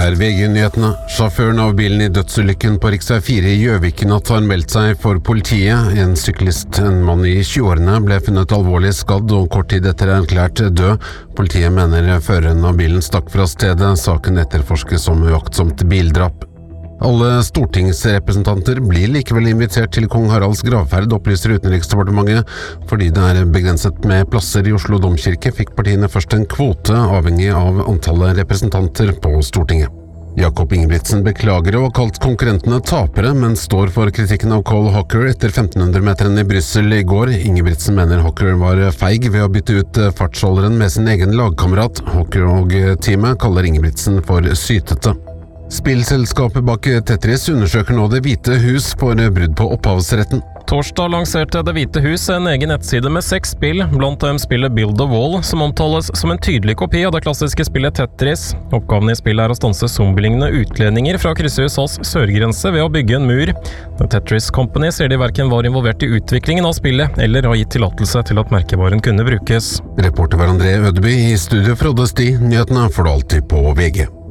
VG-nyhetene. Sjåføren av bilen i dødsulykken på Riksvei 4 i Gjøvik natt har meldt seg for politiet. En syklist, en mann i 20-årene, ble funnet alvorlig skadd og kort tid etter erklært død. Politiet mener føreren av bilen stakk fra stedet. Saken etterforskes som uaktsomt bildrap. Alle stortingsrepresentanter blir likevel invitert til kong Haralds gravferd, opplyser Utenriksdepartementet. Fordi det er begrenset med plasser i Oslo domkirke, fikk partiene først en kvote avhengig av antallet representanter på Stortinget. Jakob Ingebrigtsen beklager å ha kalt konkurrentene tapere, men står for kritikken av Cole Hocker etter 1500-meteren i Brussel i går. Ingebrigtsen mener Hocker var feig ved å bytte ut fartsholderen med sin egen lagkamerat. Hocker og teamet kaller Ingebrigtsen for sytete. Spillselskapet bak Tetris undersøker nå Det hvite hus for brudd på opphavsretten. Torsdag lanserte Det hvite hus en egen nettside med 6 spill, blant dem spillet Build a Wall, som omtales som en tydelig kopi av det klassiske spillet Tetris. Oppgaven i spillet er å stanse zombielignende utkledninger fra å krysse USAs sørgrense ved å bygge en mur. The Tetris Company sier de hverken var involvert i utviklingen av spillet, eller har gitt tillatelse til at merkevaren kunne brukes. Reporter var André Ødeby, i studio Frode Sti. Nyhetene får du alltid på VG.